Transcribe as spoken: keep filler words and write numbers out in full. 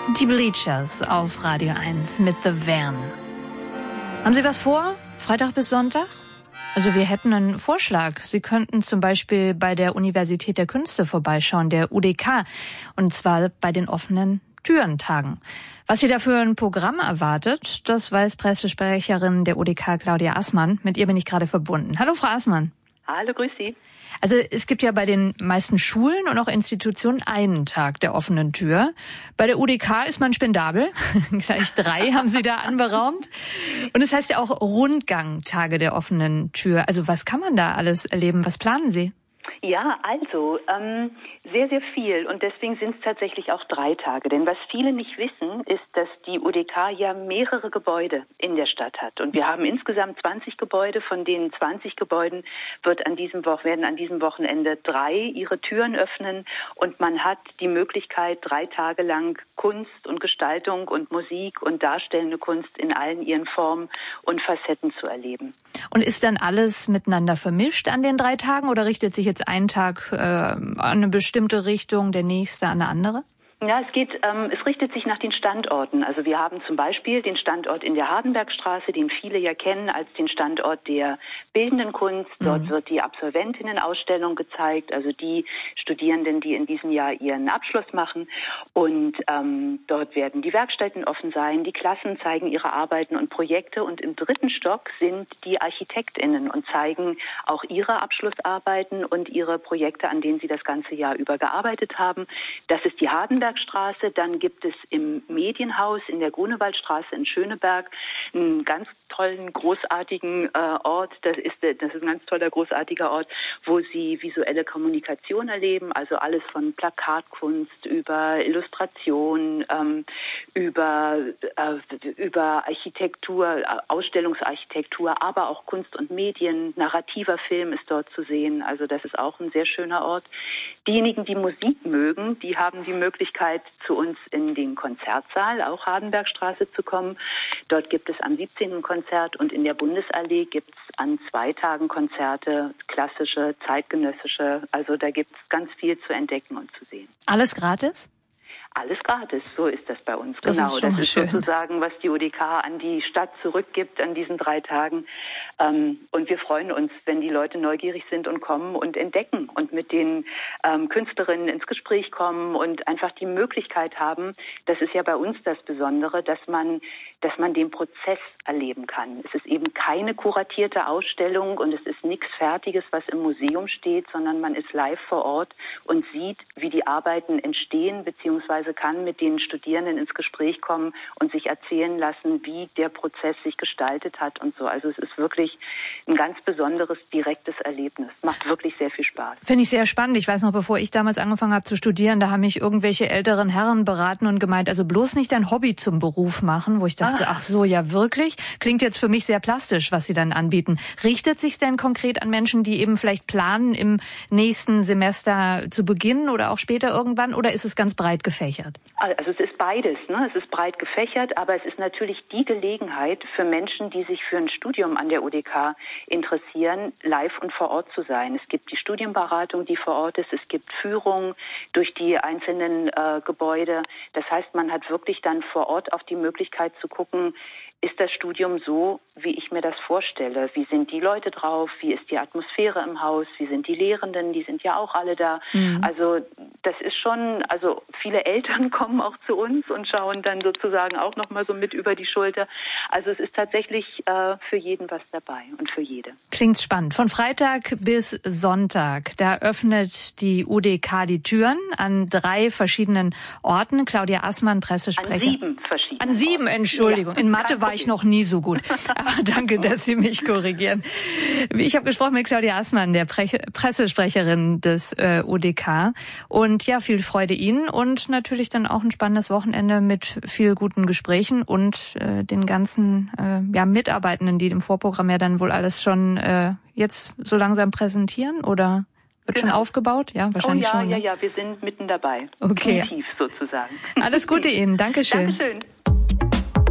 Die Bleachers auf Radio eins mit The Van. Haben Sie was vor? Freitag bis Sonntag? Also wir hätten einen Vorschlag. Sie könnten zum Beispiel bei der Universität der Künste vorbeischauen, der U D K, und zwar bei den offenen Türentagen. Was Sie da für ein Programm erwartet, das weiß Pressesprecherin der U D K, Claudia Assmann. Mit ihr bin ich gerade verbunden. Hallo, Frau Assmann. Hallo, grüß Sie. Also es gibt ja bei den meisten Schulen und auch Institutionen einen Tag der offenen Tür. Bei der U D K ist man spendabel. Gleich drei haben Sie da anberaumt. Und es heißt ja auch Rundgang-Tage der offenen Tür. Also was kann man da alles erleben? Was planen Sie? Ja, also ähm, sehr, sehr viel, und deswegen sind es tatsächlich auch drei Tage. Denn was viele nicht wissen, ist, dass die U D K ja mehrere Gebäude in der Stadt hat. Und wir haben insgesamt zwanzig Gebäude, von denen zwanzig Gebäuden wird an diesem Wo- werden an diesem Wochenende drei ihre Türen öffnen. Und man hat die Möglichkeit, drei Tage lang Kunst und Gestaltung und Musik und darstellende Kunst in allen ihren Formen und Facetten zu erleben. Und ist dann alles miteinander vermischt an den drei Tagen oder richtet sich jetzt ein Tag äh, an eine bestimmte Richtung, der nächste an eine andere? Ja, es geht, ähm, es richtet sich nach den Standorten. Also wir haben zum Beispiel den Standort in der Hardenbergstraße, den viele ja kennen als den Standort der bildenden Kunst. Dort mhm. wird die Absolventinnenausstellung gezeigt, also die Studierenden, die in diesem Jahr ihren Abschluss machen. Und ähm, dort werden die Werkstätten offen sein, die Klassen zeigen ihre Arbeiten und Projekte. Und im dritten Stock sind die ArchitektInnen und zeigen auch ihre Abschlussarbeiten und ihre Projekte, an denen sie das ganze Jahr über gearbeitet haben. Das ist die Hardenbergstraße. Dann gibt es im Medienhaus in der Grunewaldstraße in Schöneberg einen ganz tollen, großartigen äh, Ort. Das ist, das ist ein ganz toller, großartiger Ort, wo Sie visuelle Kommunikation erleben, also alles von Plakatkunst über Illustration, ähm, über, äh, über Architektur, Ausstellungsarchitektur, aber auch Kunst und Medien. Narrativer Film ist dort zu sehen, also das ist auch ein sehr schöner Ort. Diejenigen, die Musik mögen, die haben die Möglichkeit, zu uns in den Konzertsaal, auch Hardenbergstraße, zu kommen. Dort gibt es am siebzehnten Konzert und in der Bundesallee gibt es an zwei Tagen Konzerte, klassische, zeitgenössische. Also da gibt es ganz viel zu entdecken und zu sehen. Alles gratis? Alles gratis, so ist das bei uns. Das genau, ist schon das ist schön. Sozusagen, was die U D K an die Stadt zurückgibt an diesen drei Tagen. Ähm, und wir freuen uns, wenn die Leute neugierig sind und kommen und entdecken und mit den ähm, Künstlerinnen ins Gespräch kommen und einfach die Möglichkeit haben. Das ist ja bei uns das Besondere, dass man, dass man den Prozess erleben kann. Es ist eben keine kuratierte Ausstellung und es ist nichts Fertiges, was im Museum steht, sondern man ist live vor Ort und sieht, wie die Arbeiten entstehen, beziehungsweise kann mit den Studierenden ins Gespräch kommen und sich erzählen lassen, wie der Prozess sich gestaltet hat und so. Also es ist wirklich ein ganz besonderes, direktes Erlebnis. Macht wirklich sehr viel Spaß. Finde ich sehr spannend. Ich weiß noch, bevor ich damals angefangen habe zu studieren, da haben mich irgendwelche älteren Herren beraten und gemeint, also bloß nicht dein Hobby zum Beruf machen, wo ich dachte, ah. ach so, ja wirklich? Klingt jetzt für mich sehr plastisch, was Sie dann anbieten. Richtet sich denn konkret an Menschen, die eben vielleicht planen, im nächsten Semester zu beginnen oder auch später irgendwann, oder ist es ganz breit gefächert? Also es ist beides, ne? Es ist breit gefächert, aber es ist natürlich die Gelegenheit für Menschen, die sich für ein Studium an der U D K interessieren, live und vor Ort zu sein. Es gibt die Studienberatung, die vor Ort ist, es gibt Führungen durch die einzelnen äh, Gebäude. Das heißt, man hat wirklich dann vor Ort auch die Möglichkeit zu gucken, ist das Studium so, wie ich mir das vorstelle? Wie sind die Leute drauf? Wie ist die Atmosphäre im Haus? Wie sind die Lehrenden? Die sind ja auch alle da. Mhm. Also das ist schon, also viele Eltern kommen auch zu uns und schauen dann sozusagen auch nochmal so mit über die Schulter. Also es ist tatsächlich äh, für jeden was dabei und für jede. Klingt spannend. Von Freitag bis Sonntag, da öffnet die U D K die Türen an drei verschiedenen Orten. Claudia Assmann, Pressesprecher. An sieben verschiedenen An sieben, Orten. Entschuldigung. Ja. In Mathe war ich noch nie so gut. Aber danke, dass Sie mich korrigieren. Ich habe gesprochen mit Claudia Assmann, der Pre- Pressesprecherin des äh, U D K. Und ja, viel Freude Ihnen und natürlich dann auch ein spannendes Wochenende mit viel guten Gesprächen und äh, den ganzen äh, ja, Mitarbeitenden, die im Vorprogramm ja dann wohl alles schon äh, jetzt so langsam präsentieren, oder wird genau. schon aufgebaut? Ja, wahrscheinlich oh, ja, schon. Ja, ne? ja, ja, wir sind mitten dabei. Okay. Tief sozusagen. Alles Gute Ihnen. Dankeschön. Dankeschön.